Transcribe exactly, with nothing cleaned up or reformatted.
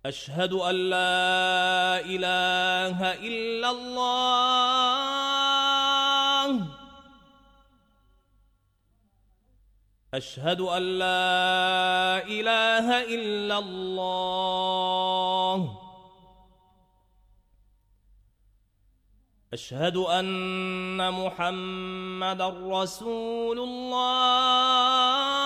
أشهد أن لا إله إلا الله. أشهد أن لا إله إلا الله. أشهد أن محمدًا رسول الله.